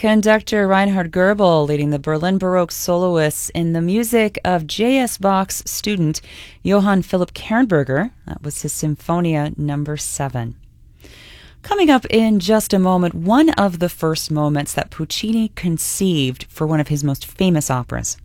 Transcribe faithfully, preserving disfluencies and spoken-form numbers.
Conductor Reinhard Goebel leading the Berlin Baroque soloists in the music of J S. Bach's student Johann Philipp Kernberger. That was his Symphonia number seven. Coming up in just a moment, one of the first moments that Puccini conceived for one of his most famous operas.